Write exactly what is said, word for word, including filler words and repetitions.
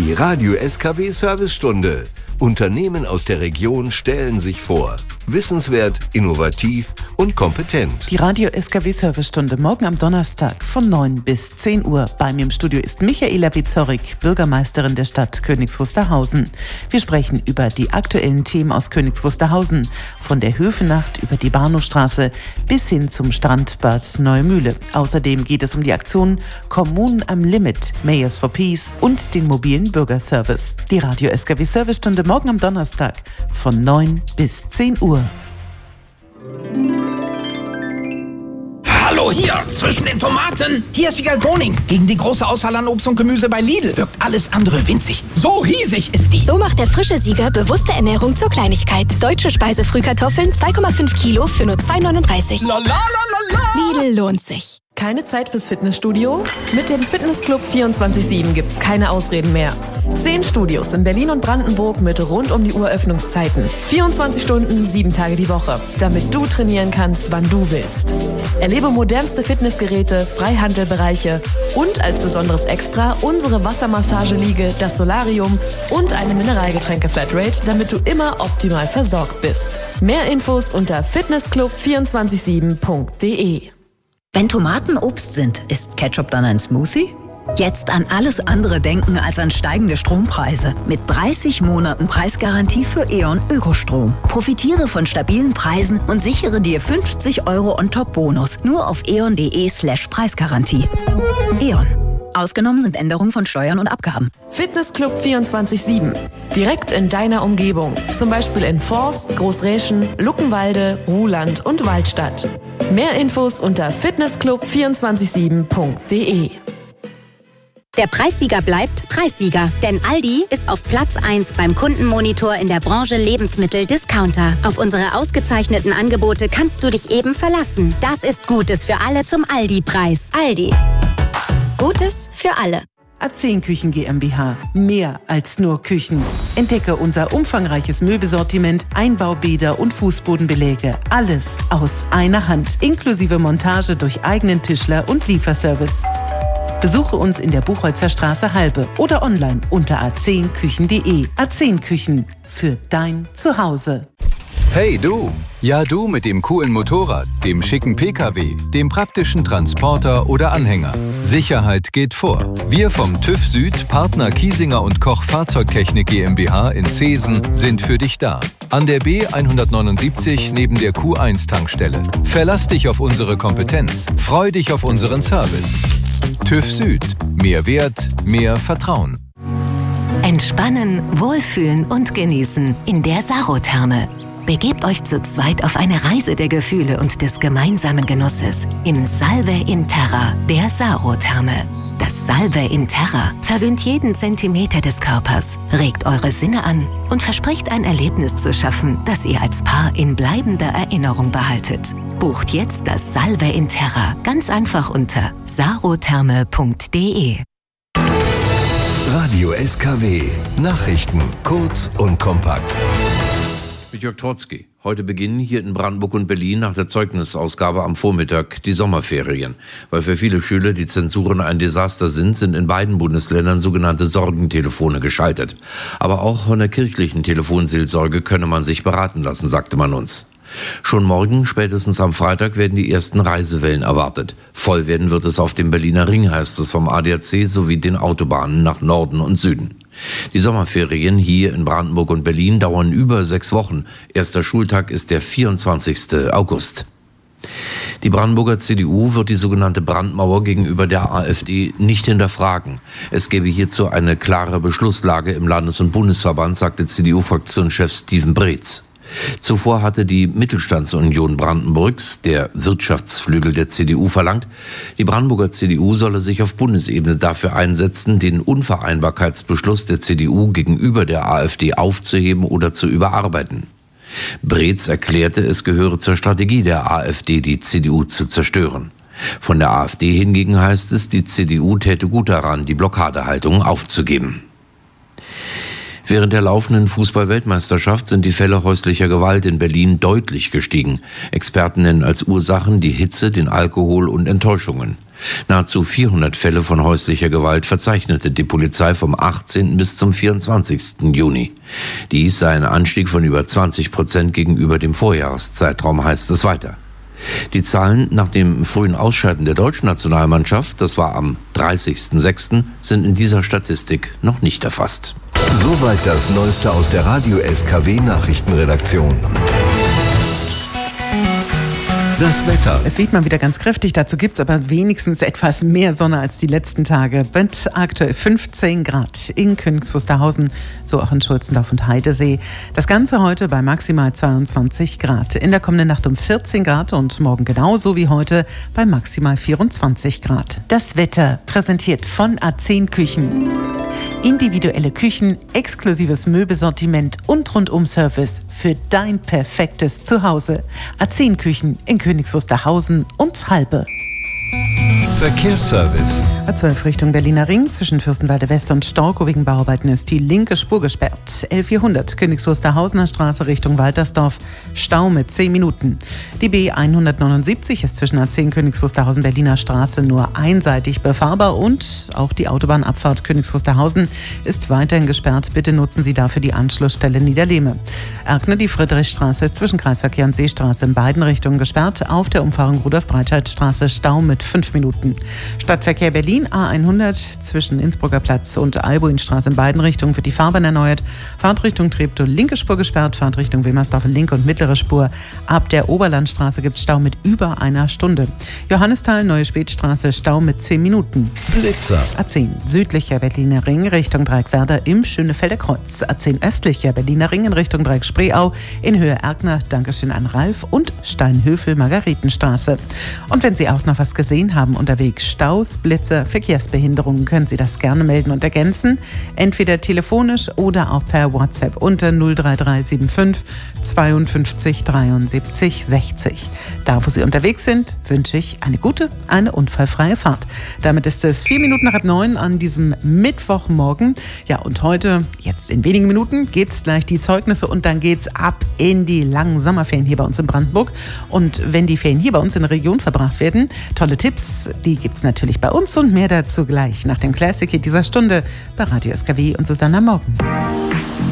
Die Radio S K W-Servicestunde. Unternehmen aus der Region stellen sich vor. Wissenswert, innovativ und kompetent. Die Radio S K W-Servicestunde morgen am Donnerstag von neun bis zehn Uhr. Bei mir im Studio ist Michaela Bizorik, Bürgermeisterin der Stadt Königs Wusterhausen. Wir sprechen über die aktuellen Themen aus Königs Wusterhausen. Von der Höfenacht über die Bahnhofstraße bis hin zum Strand Bad Neumühle. Außerdem geht es um die Aktion Kommunen am Limit, Mayors for Peace und den mobilen Bürgerservice. Die Radio S K W-Servicestunde morgen am Donnerstag von neun bis zehn Uhr. Hallo hier, zwischen den Tomaten. Hier ist Wiegald Boning. Gegen die große Auswahl an Obst und Gemüse bei Lidl wirkt alles andere winzig. So riesig ist die. So macht der frische Sieger bewusste Ernährung zur Kleinigkeit. Deutsche Speisefrühkartoffeln zwei Komma fünf Kilo für nur zwei neununddreißig. La la la la la. Lidl lohnt sich. Keine Zeit fürs Fitnessstudio? Mit dem Fitnessclub vierundzwanzig sieben gibt's keine Ausreden mehr. Zehn Studios in Berlin und Brandenburg mit rund um die Uhr Öffnungszeiten. vierundzwanzig Stunden, sieben Tage die Woche. Damit du trainieren kannst, wann du willst. Erlebe modernste Fitnessgeräte, Freihandelbereiche und als besonderes Extra unsere Wassermassageliege, das Solarium und eine Mineralgetränke-Flatrate, damit du immer optimal versorgt bist. Mehr Infos unter fitnessclub zwei vier sieben punkt de. Wenn Tomaten Obst sind, ist Ketchup dann ein Smoothie? Jetzt an alles andere denken als an steigende Strompreise. Mit dreißig Monaten Preisgarantie für E.ON Ökostrom. Profitiere von stabilen Preisen und sichere dir fünfzig Euro On-Top-Bonus. Nur auf eon.de slash Preisgarantie. E.ON. Ausgenommen sind Änderungen von Steuern und Abgaben. Fitnessclub vierundzwanzig sieben. Direkt in deiner Umgebung. Zum Beispiel in Forst, Großräschen, Luckenwalde, Ruhland und Waldstadt. Mehr Infos unter fitnessclub zwei vier sieben punkt de. Der Preissieger bleibt Preissieger, denn Aldi ist auf Platz eins beim Kundenmonitor in der Branche Lebensmittel-Discounter. Auf unsere ausgezeichneten Angebote kannst du dich eben verlassen. Das ist Gutes für alle zum Aldi-Preis. Aldi. Gutes für alle. A zehn Küchen GmbH. Mehr als nur Küchen. Entdecke unser umfangreiches Möbelsortiment, Einbaubäder und Fußbodenbeläge. Alles aus einer Hand. Inklusive Montage durch eigenen Tischler und Lieferservice. Besuche uns in der Buchholzer Straße Halbe oder online unter a zehn küchen punkt de. A zehn Küchen für dein Zuhause. Hey du! Ja du mit dem coolen Motorrad, dem schicken P K W, dem praktischen Transporter oder Anhänger. Sicherheit geht vor. Wir vom TÜV Süd, Partner Kiesinger und Koch Fahrzeugtechnik GmbH in Zeesen sind für dich da. An der B hundertneunundsiebzig neben der Q eins Tankstelle. Verlass dich auf unsere Kompetenz. Freu dich auf unseren Service. TÜV Süd. Mehr Wert, mehr Vertrauen. Entspannen, wohlfühlen und genießen in der Sarotherme. Begebt euch zu zweit auf eine Reise der Gefühle und des gemeinsamen Genusses im Salve in Terra, der Sarotherme. Das Salve in Terra verwöhnt jeden Zentimeter des Körpers, regt eure Sinne an und verspricht ein Erlebnis zu schaffen, das ihr als Paar in bleibender Erinnerung behaltet. Bucht jetzt das Salve in Terra ganz einfach unter sarotherme punkt de. Radio S K W. Nachrichten kurz und kompakt. Mit Jörg Trotzki. Heute beginnen hier in Brandenburg und Berlin nach der Zeugnisausgabe am Vormittag die Sommerferien. Weil für viele Schüler die Zensuren ein Desaster sind, sind in beiden Bundesländern sogenannte Sorgentelefone geschaltet. Aber auch von der kirchlichen Telefonseelsorge könne man sich beraten lassen, sagte man uns. Schon morgen, spätestens am Freitag, werden die ersten Reisewellen erwartet. Voll werden wird es auf dem Berliner Ring, heißt es vom A D A C, sowie den Autobahnen nach Norden und Süden. Die Sommerferien hier in Brandenburg und Berlin dauern über sechs Wochen. Erster Schultag ist der vierundzwanzigsten August. Die Brandenburger C D U wird die sogenannte Brandmauer gegenüber der AfD nicht hinterfragen. Es gäbe hierzu eine klare Beschlusslage im Landes- und Bundesverband, sagte C D U-Fraktionschef Steven Breetz. Zuvor hatte die Mittelstandsunion Brandenburgs, der Wirtschaftsflügel der C D U, verlangt, die Brandenburger C D U solle sich auf Bundesebene dafür einsetzen, den Unvereinbarkeitsbeschluss der C D U gegenüber der AfD aufzuheben oder zu überarbeiten. Breetz erklärte, es gehöre zur Strategie der AfD, die C D U zu zerstören. Von der AfD hingegen heißt es, die C D U täte gut daran, die Blockadehaltung aufzugeben. Während der laufenden Fußball-Weltmeisterschaft sind die Fälle häuslicher Gewalt in Berlin deutlich gestiegen. Experten nennen als Ursachen die Hitze, den Alkohol und Enttäuschungen. Nahezu vierhundert Fälle von häuslicher Gewalt verzeichnete die Polizei vom achtzehnten bis zum vierundzwanzigsten Juni. Dies sei ein Anstieg von über zwanzig Prozent gegenüber dem Vorjahreszeitraum, heißt es weiter. Die Zahlen nach dem frühen Ausscheiden der deutschen Nationalmannschaft, das war am dreißigsten sechsten, sind in dieser Statistik noch nicht erfasst. Soweit das Neueste aus der Radio S K W Nachrichtenredaktion. Das Wetter. Es weht mal wieder ganz kräftig, dazu gibt es aber wenigstens etwas mehr Sonne als die letzten Tage. Mit aktuell fünfzehn Grad in Königs Wusterhausen, so auch in Schulzendorf und Heidesee. Das Ganze heute bei maximal zweiundzwanzig Grad. In der kommenden Nacht um vierzehn Grad und morgen genauso wie heute bei maximal vierundzwanzig Grad. Das Wetter präsentiert von A zehn Küchen. Individuelle Küchen, exklusives Möbelsortiment und Rundum-Service für dein perfektes Zuhause. A zehn Küchen in Königs Wusterhausen und Halbe. Verkehrsservice. A zwölf Richtung Berliner Ring zwischen Fürstenwalde West und Storkow wegen Bauarbeiten ist die linke Spur gesperrt. L vierhundert Königs Wusterhausener Straße Richtung Waltersdorf, Stau mit zehn Minuten. Die B hundertneunundsiebzig ist zwischen A zehn Königs Wusterhausen Berliner Straße nur einseitig befahrbar und auch die Autobahnabfahrt Königs Wusterhausen ist weiterhin gesperrt. Bitte nutzen Sie dafür die Anschlussstelle Niederlehme. Erkner, die Friedrichstraße zwischen Kreisverkehr und Seestraße in beiden Richtungen gesperrt. Auf der Umfahrung Rudolf-Breitscheid-Straße Stau mit fünf Minuten. Stadtverkehr Berlin A hundert zwischen Innsbrucker Platz und Albuinstraße in beiden Richtungen wird die Fahrbahn erneuert. Fahrtrichtung Treptow linke Spur gesperrt, Fahrtrichtung Wilmersdorf linke und mittlere Spur. Ab der Oberlandstraße gibt es Stau mit über einer Stunde. Johannisthal Neue Spätstraße Stau mit zehn Minuten. Blitzer. A zehn südlicher Berliner Ring Richtung Dreieckwerder im Schönefelder Kreuz. A zehn östlicher Berliner Ring in Richtung Dreieck Spreeau in Höhe Erkner. Dankeschön an Ralf und Steinhöfel Margaretenstraße. Und wenn Sie auch noch was gesehen haben unterwegs, Staus, Blitze, Verkehrsbehinderungen, können Sie das gerne melden und ergänzen. Entweder telefonisch oder auch per WhatsApp unter null drei drei sieben fünf zweiundfünfzig dreiundsiebzig sechzig. Da, wo Sie unterwegs sind, wünsche ich eine gute, eine unfallfreie Fahrt. Damit ist es vier Minuten nach halb neun an diesem Mittwochmorgen. Ja, und heute, jetzt in wenigen Minuten, geht's gleich die Zeugnisse und dann geht's ab in die langen Sommerferien hier bei uns in Brandenburg. Und wenn die Ferien hier bei uns in der Region verbracht werden, tolle Tipps, die gibt's natürlich bei uns und mehr dazu gleich nach dem Classic Hit dieser Stunde bei Radio S K W und Susanna Morgen.